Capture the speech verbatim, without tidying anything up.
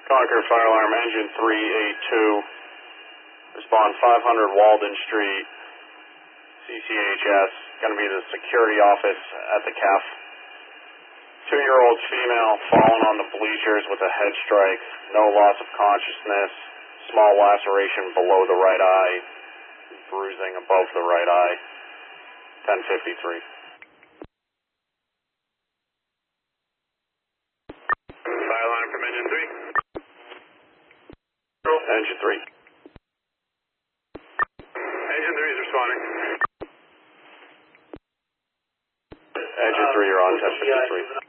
Concord Fire Alarm, engine three eight two. Respond five hundred Walden Street, C C H S. Going to be the security office at the C A F. Two-year-old female fallen on the bleachers with a head strike. No loss of consciousness. Small laceration below the right eye. Bruising above the right eye. ten fifty-three. Fire alarm from engine three. Engine three. Engine three is responding. Engine three, you're on ten fifty-three.